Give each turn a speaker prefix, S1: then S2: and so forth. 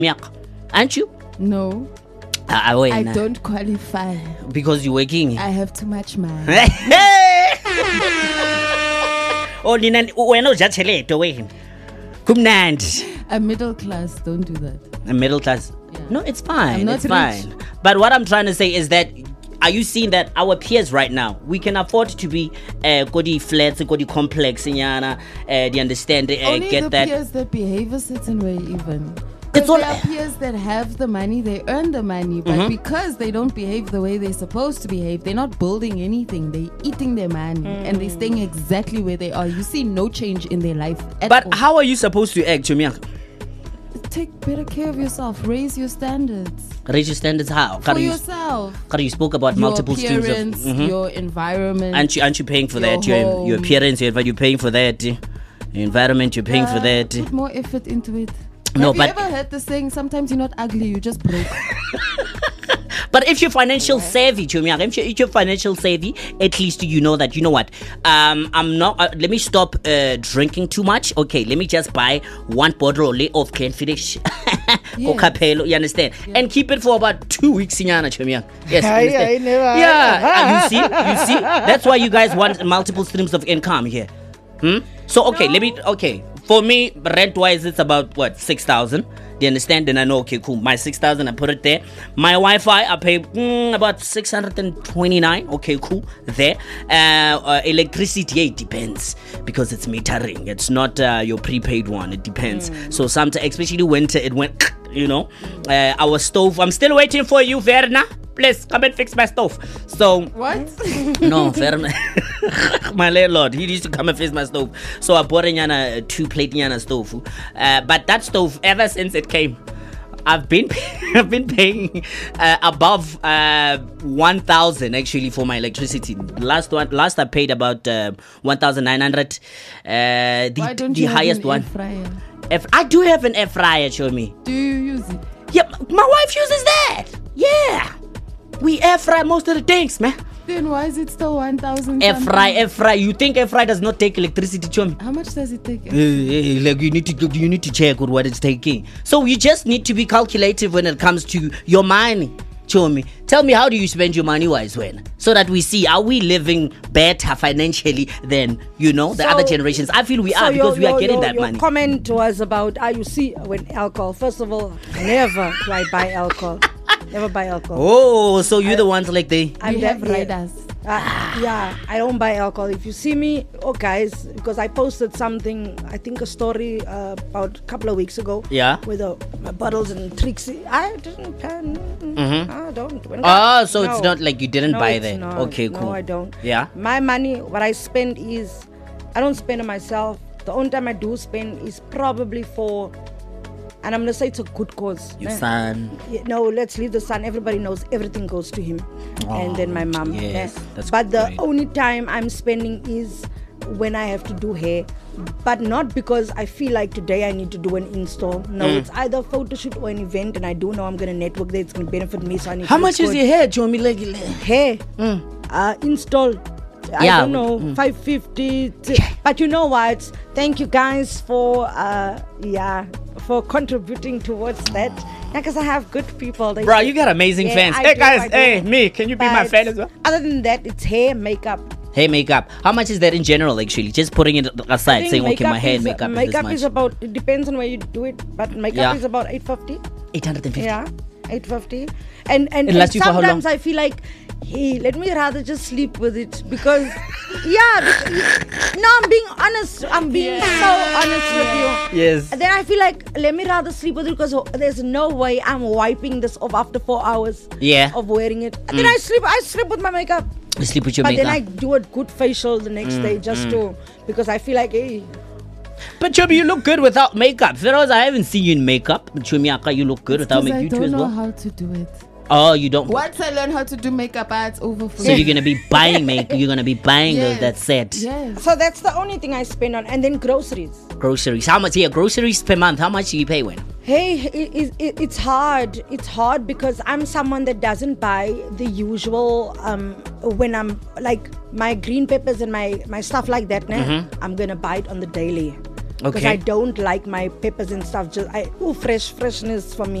S1: Aren't you?
S2: No,
S1: Wait,
S2: I don't qualify.
S1: because you're working.
S2: I have too much money.
S1: Oh, nina wena ujathelete wena. Kumnandi.
S2: A middle class, don't do that.
S1: A middle class.
S2: Yeah.
S1: No, it's fine.
S2: I'm not
S1: It's
S2: rich.
S1: fine. But what I'm trying to say is that, are you seeing that our peers right now, we can afford to be kodi flats, kodi complex, inyana, they understand,
S2: Only
S1: get
S2: the
S1: that.
S2: peers that behave a certain way even.
S1: It's
S2: Because
S1: all-
S2: there are peers that have the money, they earn the money, but because they don't behave the way they're supposed to behave, they're not building anything. They're eating their money and they're staying exactly where they are. You see no change in their life at
S1: But
S2: all.
S1: how are you supposed to act, Chumiak?
S2: Take better care of yourself. Raise your standards
S1: Raise your standards how?
S2: for yourself.
S1: You spoke about
S2: Your
S1: multiple streams of.
S2: appearance, your environment.
S1: Aren't you paying for
S2: your
S1: that? Your
S2: home.
S1: appearance, you're paying for that. Your environment, you're paying for that.
S2: Put more effort into it.
S1: No,
S2: Have
S1: but-
S2: you ever heard the saying, sometimes you're not ugly, you're just broke?
S1: But if you're financial savvy, Chumiak, if you're financial savvy, at least you know that, you know what, I'm not, let me stop drinking too much. Okay, let me just buy one bottle of Glenfiddich, Coca-Cola, you understand? And keep it for about 2 weeks, Chumiak. Yes, you understand?
S3: I never-
S1: Yeah, you see? That's why you guys want multiple streams of income here. So, okay, okay. For me, rent-wise, it's about, 6,000. Do you understand? Then I know, okay, cool. My 6,000, I put it there. My Wi-Fi, I pay about 629. Okay, cool. There. Electricity, it depends. Because it's metering. It's not your prepaid one. It depends. So sometimes, especially winter, it went, our stove. I'm still waiting for you, Verna. Please, come and fix my stove. So...
S2: What?
S1: No, Verna. My landlord, he used to come and fix my stove. So I bought a 2-plate stove. But that stove, ever since it came, I've been paying above 1,000 actually for my electricity. Last I paid about 1,900.
S2: Why don't
S1: the
S2: you have
S1: highest
S2: an
S1: one.
S2: air fryer?
S1: I do have an air fryer, show me.
S2: Do you use it?
S1: Yeah, my wife uses that. Yeah, we air fry most of the things, man.
S2: Then why is it still 1,000?
S1: Air fry. You think air fry does not take electricity, Chomi?
S2: How much does it take?
S1: Like you need to check what it's taking. So you just need to be calculative when it comes to your money, Chomi. Tell me, how do you spend your money wise when? So that we see, are we living better financially than the other generations? I feel we are, because we are getting that money.
S3: Your comment was about, you see, when alcohol. First of all, never do I buy alcohol. Never buy alcohol.
S1: Oh, so you're the ones like they.
S2: We have riders.
S3: Yeah, I don't buy alcohol. If you see me, guys, because I posted something, I think a story about a couple of weeks ago.
S1: Yeah.
S3: With my bottles and tricks. I didn't pay. I don't.
S1: So it's not like you didn't buy
S3: it's
S1: that.
S3: not.
S1: Okay, cool.
S3: No, I don't.
S1: Yeah.
S3: My money, what I spend is, I don't spend on myself. The only time I do spend is probably for, and I'm going to say it's a good cause.
S1: Your son.
S3: No, let's leave the son. Everybody knows everything goes to him. And then my mom.
S1: Yes, that's
S3: but the
S1: great.
S3: only time I'm spending is when I have to do hair. But not because I feel like today I need to do an install. No, it's either a photo shoot or an event, and I do know I'm going to network there. It's going to benefit me. So I need
S1: How
S3: to
S1: much
S3: look
S1: is
S3: good.
S1: your hair, Chomi? Like,
S3: Hair? Install. I
S1: Yeah,
S3: don't know, 550. But you know what? Thank you guys for for contributing towards that. Because I have good people.
S1: bro, you got amazing fans.
S3: I
S1: Hey
S3: do,
S1: guys,
S3: I do.
S1: hey me, can you be my
S3: But
S1: fan as well?
S3: Other than that, it's hair, makeup.
S1: Hey, makeup. How much is that in general? Actually, just putting it aside, saying, okay, my hair and makeup is this
S3: Makeup
S1: much.
S3: is about, it depends on where you do it, but makeup
S1: Yeah.
S3: is about 850.
S1: 850.
S3: Yeah, 850. And
S1: lasts you for how long?
S3: sometimes I feel like, hey, let me rather just sleep with it because, no, I'm being honest. I'm being so honest with you.
S1: Yes.
S3: And then I feel like, let me rather sleep with it because there's no way I'm wiping this off after 4 hours
S1: Yeah.
S3: of wearing it. And then I sleep with my makeup.
S1: You sleep with your
S3: But
S1: makeup.
S3: then I do a good facial the next day just to, because I feel like, hey,
S1: But Chomi, you look good without makeup. Feroz, I haven't seen you in makeup. But Chomi, you look good without
S2: Because
S1: makeup.
S2: I
S1: You too
S2: don't
S1: as
S2: know
S1: well.
S2: how to do it.
S1: Oh, you don't.
S2: Once I learn how to do makeup, it's over for
S1: So
S2: me.
S1: you're gonna be buying makeup. You're gonna be buying
S2: Yes.
S1: that set.
S2: Yes.
S3: so that's the only thing I spend on. And then groceries.
S1: Groceries. How much? Yeah, groceries per month. How much do you pay when?
S3: Hey, it's hard. It's hard because I'm someone that doesn't buy the usual. When I'm like my green peppers and my stuff like that, I'm gonna buy it on the daily. Because
S1: Okay.
S3: I don't like my peppers and stuff. Freshness for me.